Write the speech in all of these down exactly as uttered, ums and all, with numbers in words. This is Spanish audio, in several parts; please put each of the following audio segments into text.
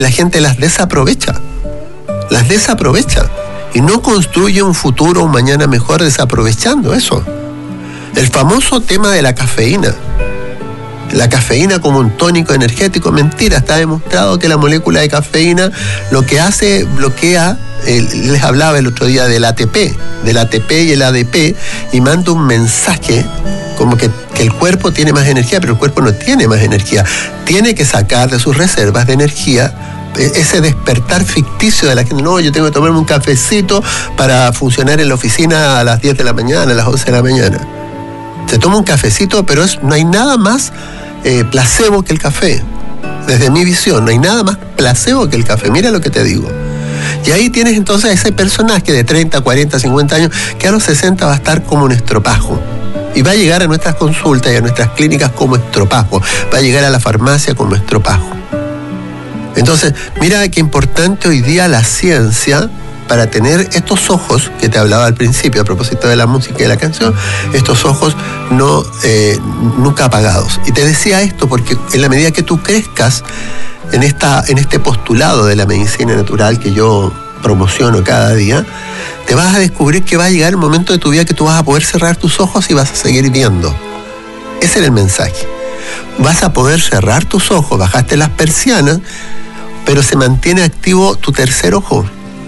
La gente las desaprovecha, las desaprovecha y no construye un futuro, un mañana mejor desaprovechando eso. El famoso tema de la cafeína. La cafeína como un tónico energético, mentira, está demostrado que la molécula de cafeína lo que hace, bloquea, eh, les hablaba el otro día del A T P, del A T P y el A D P, y manda un mensaje como que, que el cuerpo tiene más energía, pero el cuerpo no tiene más energía, tiene que sacar de sus reservas de energía ese despertar ficticio de la gente. No, yo tengo que tomarme un cafecito para funcionar en la oficina a las diez de la mañana, a las once de la mañana. Se toma un cafecito, pero es, no hay nada más eh, placebo que el café. Desde mi visión, no hay nada más placebo que el café. Mira lo que te digo. Y ahí tienes entonces a ese personaje de treinta, cuarenta, cincuenta años que a los sesenta va a estar como un estropajo. Y va a llegar a nuestras consultas y a nuestras clínicas como estropajo. Va a llegar a la farmacia como estropajo. Entonces, mira qué importante hoy día la ciencia para tener estos ojos que te hablaba al principio a propósito de la música y de la canción, estos ojos no eh, nunca apagados. Y te decía esto porque en la medida que tú crezcas en, esta, en este postulado de la medicina natural que yo promociono cada día, te vas a descubrir que va a llegar el momento de tu vida que tú vas a poder cerrar tus ojos y vas a seguir viendo. Ese era el mensaje. Vas a poder cerrar tus ojos, bajaste las persianas, pero se mantiene activo tu tercer ojo.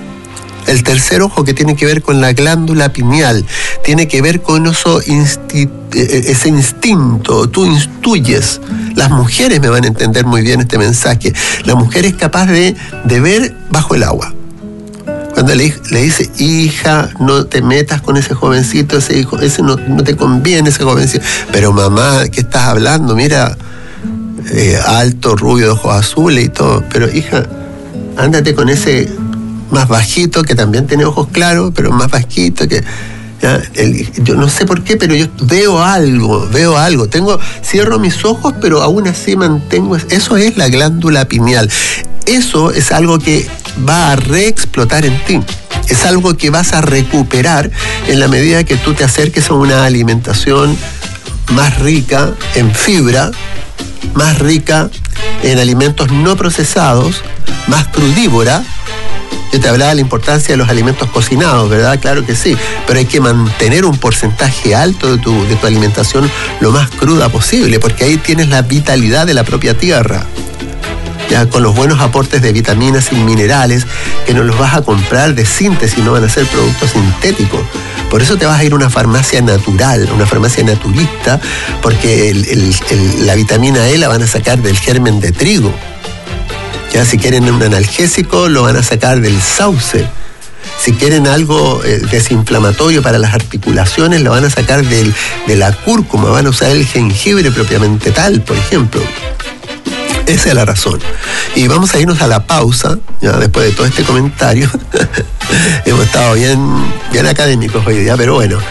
El tercer ojo, que tiene que ver con la glándula pineal, tiene que ver con eso insti- ese instinto, tú instuyes. Las mujeres me van a entender muy bien este mensaje. La mujer es capaz de, de ver bajo el agua. Cuando le, le dice, hija, no te metas con ese jovencito, ese hijo, ese no, no te conviene, ese jovencito. Pero mamá, ¿qué estás hablando? Mira, eh, alto, rubio, de ojos azules y todo. Pero hija, ándate con ese más bajito, que también tiene ojos claros, pero más bajito, que ya, el, yo no sé por qué, pero yo veo algo, veo algo. Tengo, cierro mis ojos, pero aún así mantengo. Eso es la glándula pineal. Eso es algo que va a reexplotar en ti. Es algo que vas a recuperar en la medida que tú te acerques a una alimentación más rica en fibra, más rica en alimentos no procesados, más crudívora. Yo te hablaba de la importancia de los alimentos cocinados, ¿verdad? Claro que sí, pero hay que mantener un porcentaje alto de tu, de tu alimentación lo más cruda posible, porque ahí tienes la vitalidad de la propia tierra. Ya, con los buenos aportes de vitaminas y minerales que no los vas a comprar de síntesis, no van a ser productos sintéticos. Por eso te vas a ir a una farmacia natural, una farmacia naturista, porque el, el, el, la vitamina E la van a sacar del germen de trigo. Ya, si quieren un analgésico, lo van a sacar del sauce. Si quieren algo eh, desinflamatorio para las articulaciones, lo van a sacar del, de la cúrcuma, van a usar el jengibre propiamente tal, por ejemplo. Esa es la razón. Y vamos a irnos a la pausa, ya después de todo este comentario. Hemos estado bien, bien académicos hoy día, pero bueno,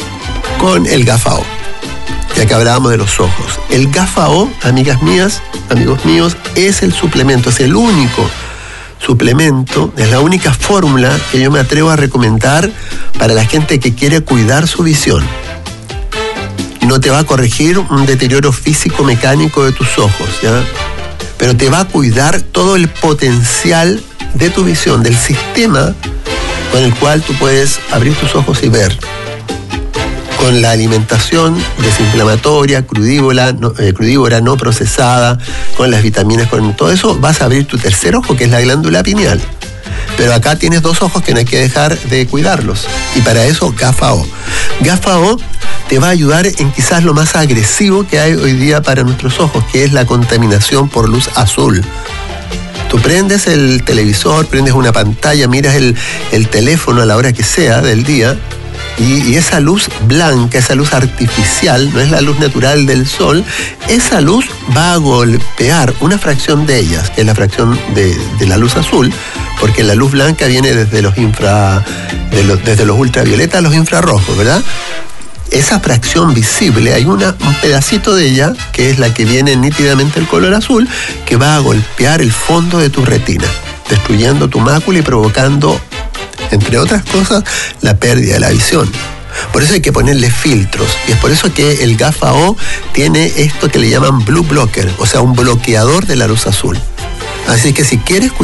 con el GAFAO, ya que hablábamos de los ojos. El GAFAO, amigas mías, amigos míos, es el suplemento, es el único suplemento, es la única fórmula que yo me atrevo a recomendar para la gente que quiere cuidar su visión. No te va a corregir un deterioro físico mecánico de tus ojos, ¿ya? Pero te va a cuidar todo el potencial de tu visión, del sistema con el cual tú puedes abrir tus ojos y ver. Con la alimentación desinflamatoria, crudívora, no, eh, crudívora, no procesada, con las vitaminas, con todo eso, vas a abrir tu tercer ojo, que es la glándula pineal. Pero acá tienes dos ojos que no hay que dejar de cuidarlos. Y para eso, GAFAO. GAFAO te va a ayudar en quizás lo más agresivo que hay hoy día para nuestros ojos, que es la contaminación por luz azul. Tú prendes el televisor, prendes una pantalla, miras el, el teléfono a la hora que sea del día, y, y esa luz blanca, esa luz artificial, no es la luz natural del sol, esa luz va a golpear una fracción de ellas, que es la fracción de, de la luz azul, porque la luz blanca viene desde los infra, de los, desde los ultravioletas a los infrarrojos, ¿verdad? Esa fracción visible, hay una, un pedacito de ella, que es la que viene nítidamente el color azul, que va a golpear el fondo de tu retina, destruyendo tu mácula y provocando, entre otras cosas, la pérdida de la visión. Por eso hay que ponerle filtros, y es por eso que el GAFAO tiene esto que le llaman Blue Blocker, o sea, un bloqueador de la luz azul. Así que si quieres